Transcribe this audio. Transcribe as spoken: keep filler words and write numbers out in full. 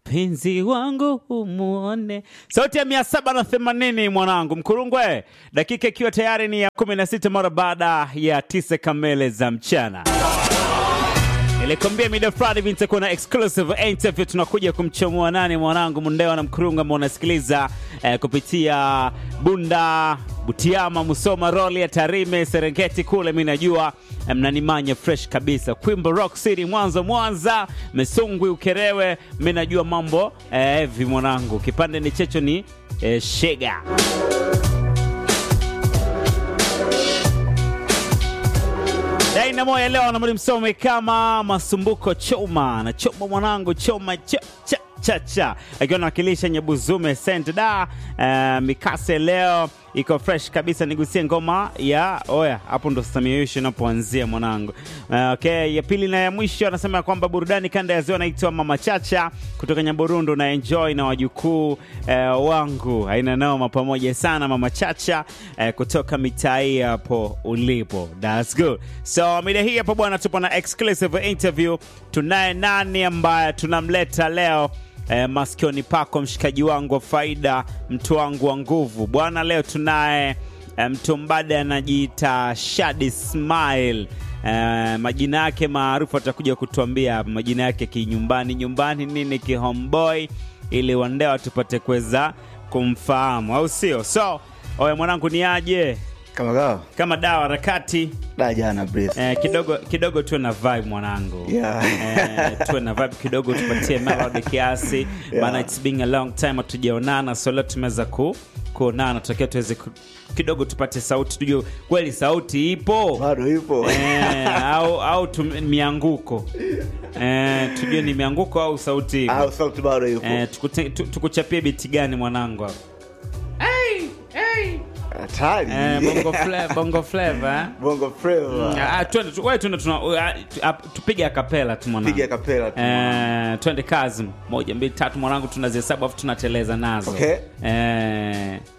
penzi wangu umuone. Sauti ya mia saba na themanini mwanangu Mkurungwe. Dakika ikiwa tayari ni ya kumi na sita mara baada ya tisa kamili za mchana. Nilikwambia mida Friday vinta kuna exclusive interview, tunakuja kumchomoa nani mwanangu Mundewa na Mkurunga ambao unasikiliza eh, kupitia Bunda, Butiama, Musoma, Roli ya Tarime, Serengeti kule mimi najua eh, mnanimanya fresh kabisa. Kwimba Rock City, Mwanza, Mwanza, Mesongwe, Ukerewe, mimi najua mambo eh, hivi mwanangu. Kipande ni checho ni eh, Shega. Daina moja leo na mwalimu Msome kama Masumbuko Choma na Choma mwanangu Choma cha cha cha cha akiwa nawakilisha Nyabuzume Center da. Uh, mikase leo iko fresh kabisa. Nigusie ngoma ya oya hapo ndo Samiyoshi napoanzia mwanangu. Uh, okay, ya pili na ya mwisho anasema kwamba burudani kanda ya ziwa naitwa Mama Chacha kutoka Nyaburundu na enjoy na wajukuu uh, wangu. Haina noma pamoja sana Mama Chacha uh, kutoka mitai hapo ulipo. That's good. So mida hii hapo bwana tupo na exclusive interview. Tunaye nani ambaye tunamleta leo Eh, masikioni pako mshikaji wangu wa faida, mtu wangu wa nguvu. Bwana leo tunaye eh, mtu mbada anajiita Shadi Smile. Eh, majina yake maarufu atakuja kutuambia majina yake kinyumbani nyumbani nini kihomeboy ili wandewa tupate kuweza kumfahamu au sio? So, oye mwanangu ni aje? Kama dawa. Kama dawa harakati. Da jana breath. Eh, kidogo kidogo tu na vibe mwanangu. Yeah. Eh, tu na vibe kidogo tupatie melody kiasi. Yeah. Maana it's been a long time hatujaonana, so leo tumeweza ku kuonana, tutakiwa tuweze ku, kidogo tupate sauti tujue kweli sauti ipo. Bado ipo. Eh, au au tum, mianguko. Eh, tujue ni mianguko au sauti ipo. Au sauti bado ipo. Eh, tukuchapie biti gani mwanangu hapo? Hey, hey. Hatari. Eh, bongo flavor, bongo flavor. Eh? Bongo flavor. Ah, twende wewe twende tuna tupige akapela tu mwanangu. Tupige akapela tu. Eh, twende kazi. moja mbili tatu mwanangu tunazihesabu afu tunateleza nazo. Okay. Eh